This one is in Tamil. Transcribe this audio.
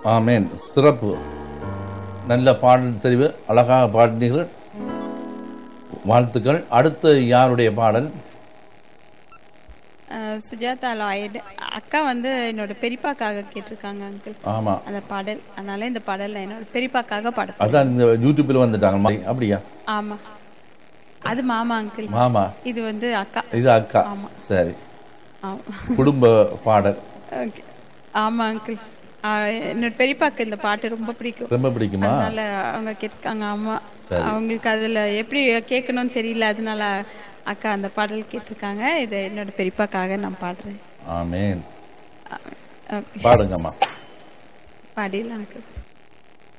ஆமேன். சிறப்பு. நல்ல பாடல் தெரிவு, அழகாக பாடினீர்கள், வாழ்த்துக்கள். அடுத்து யாருடைய பாடல்? சுஜாதா லாய்டு அக்கா வந்து என்னோட பெரியப்பாக்காக கேட்டிருக்காங்க அங்கிள். ஆமா, அந்த பாடல், அதனால இந்த பாடல் என்னோட பெரியப்பாக்காக பாட. அதான் இந்த யூடியூப்ல வந்துட்டாங்க. அப்படியா? ஆமா, அது மாமா அங்கிள். மாமா, இது வந்து அக்கா. இது அக்கா. ஆமா, சரி. ஆமா, குடும்ப பாடல். ஓகே. ஆமா அங்கிள், என்னோட பெரியப்பாக்கு இந்த பாட்டு ரொம்ப பிடிக்கும். ரொம்ப பிடிக்குமா? அதனால அவங்க கேட்டிருக்காங்க. ஆமா, அவங்களுக்கு அதுல எப்படி கேட்கணும்னு தெரியல, அதனால அக்கா அந்த பாடல் கேட்டிருக்காங்க. இதை என்னோட பெரியப்பாக்காக நான் பாடுறேன். ஆமேன். ஓகே, பாடுங்கம்மா. பாடிடலாம் அங்கிள்.